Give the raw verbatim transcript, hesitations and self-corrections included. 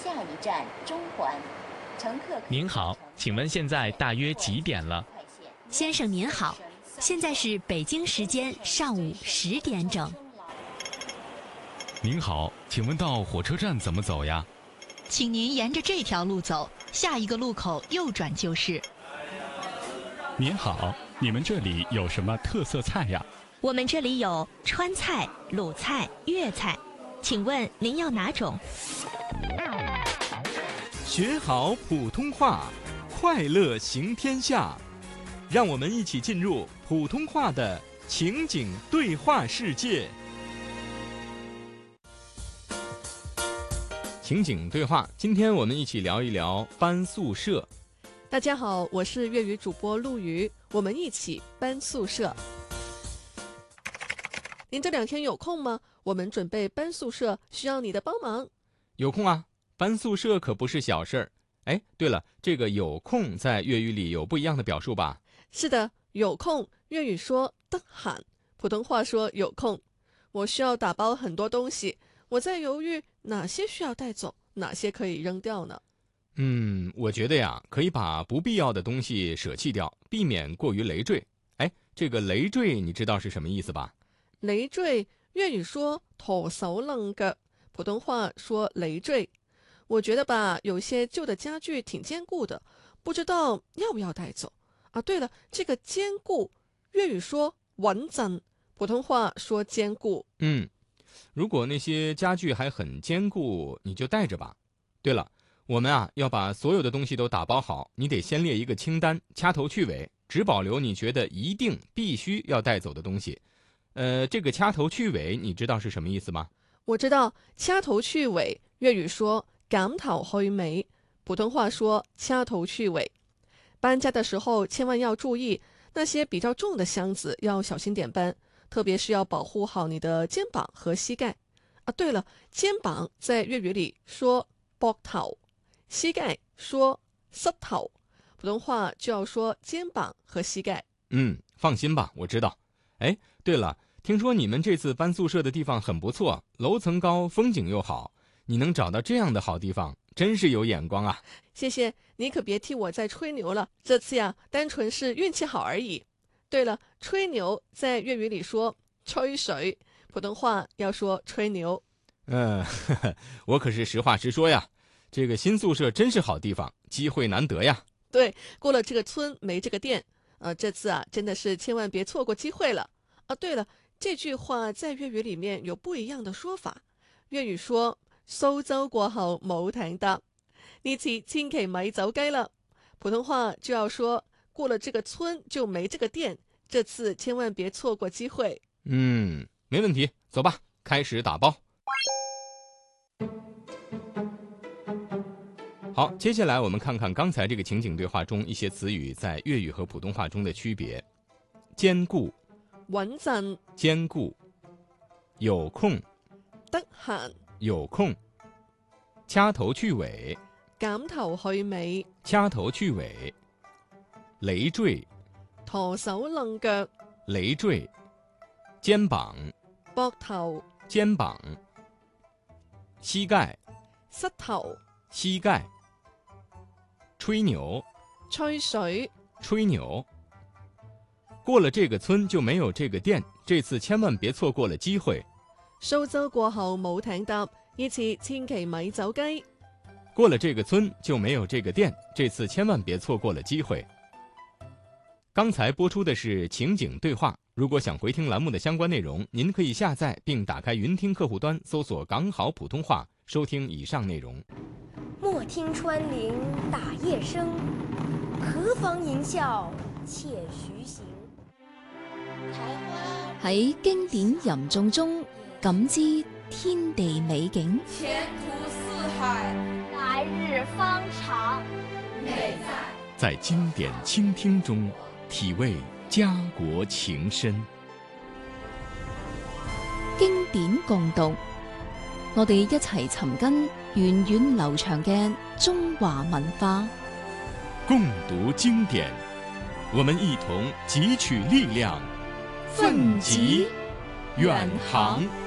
下一站中环，乘客。 您好，请问现在大约几点了？ 先生您好，现在是北京时间上午十点整。 您好，请问到火车站怎么走呀？ 请您沿着这条路走，下一个路口右转就是。 您好，你们这里有什么特色菜呀？ 我们这里有川菜、鲁菜、粤菜，请问您要哪种？ 学好普通话，快乐行天下。让我们一起进入普通话的情景对话世界。情景对话，今天我们一起聊一聊搬宿舍。 大家好，我是粤语主播陆瑜，我们一起搬宿舍。您这两天有空吗？我们准备搬宿舍，需要你的帮忙。 有空啊，搬宿舍可不是小事儿。哎，对了，这个有空在粤语里有不一样的表述吧？ 是的，有空粤语说得閒，普通话说有空。我需要打包很多东西，我在犹豫哪些需要带走，哪些可以扔掉呢？ 嗯，我觉得呀，可以把不必要的东西舍弃掉，避免过于累赘。哎，这个累赘你知道是什么意思吧？ 累赘粤语说拖手楞腳，普通话说累赘。我觉得吧，有些旧的家具挺坚固的，不知道要不要带走啊。对了，这个坚固粤语说穩陣，普通话说坚固。 嗯，如果那些家具还很坚固，你就带着吧。对了，我们啊要把所有的东西都打包好，你得先列一个清单，掐头去尾，只保留你觉得一定必须要带走的东西。呃，这个掐头去尾你知道是什么意思吗？ 我知道，掐头去尾粤语说減頭去尾，普通话说掐头去尾。搬家的时候千万要注意，那些比较重的箱子要小心点搬，特别是要保护好你的肩膀和膝盖啊。对了，肩膀在粤语里说膊頭，膝盖说膝頭，普通话就要说肩膀和膝盖。 嗯，放心吧，我知道。哎，对了，听说你们这次搬宿舍的地方很不错，楼层高，风景又好，你能找到这样的好地方，真是有眼光啊。 谢谢，你可别替我再吹牛了，这次呀，单纯是运气好而已。对了，吹牛在粤语里说吹水，普通话要说吹牛。 嗯，呵呵，我可是实话实说呀，这个新宿舍真是好地方，机会难得呀。 对，过了这个村没这个店，呃，这次啊，真的是千万别错过機會了。啊，對了，這句話在粵語裡面有不一樣的說法。粵語說蘇州過後冇艇搭，呢次千祈咪走雞了。普通話就要說過了這個村就沒這個店，這次千萬別錯過機會。 嗯，沒問題，走吧，開始打包。好，接下来我们看看刚才这个情景对话中一些词语在粤语和普通话中的区别。坚固， 穩陣， 坚固；有空， 得閒， 有空；掐頭去尾， 減頭去尾； 掐頭去尾；累赘， 拖手楞腳； 累赘；肩膀， 膊頭； 肩膀；膝蓋， 膝頭； 膝蓋；吹牛， 吹水； 吹牛。过了这个村就没有这个店，这次千万别错过了机会。 蘇州過後冇艇搭，呢次千祈咪走雞。 过了这个村就没有这个店，这次千万别错过了机会。刚才播出的是情景对话，如果想回听栏目的相关内容，您可以下载并打开云听客户端，搜索港好普通话，收听以上内容。 莫听穿林打叶声，何妨吟啸且徐行。 喺經典吟誦中感知天地美景， 前途似海， 來日方長。 美在在經典傾聽中體味家國情深。 經典共讀，我哋一齊尋根源遠流長嘅中華文化。 共讀經典，我們一同汲取力量，奮楫遠航。